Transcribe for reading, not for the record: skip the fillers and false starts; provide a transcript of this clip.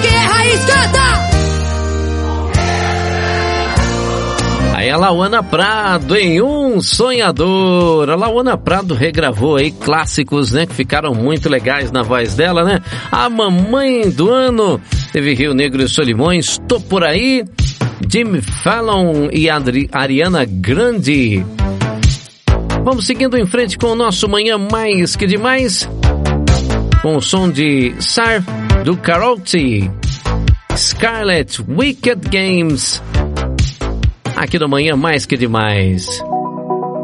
que é raiz, canta! Aí a Lauana Prado em Um Sonhador. A Lauana Prado regravou aí clássicos, né, que ficaram muito legais na voz dela, né? A Mamãe do Ano, teve Rio Negro e Solimões, Tô Por Aí, Jimmy Fallon e Ariana Grande. Vamos seguindo em frente com o nosso Manhã Mais Que Demais, com o som de Sar, do Karaoke, Scarlet, Wicked Games, aqui no Manhã Mais Que Demais.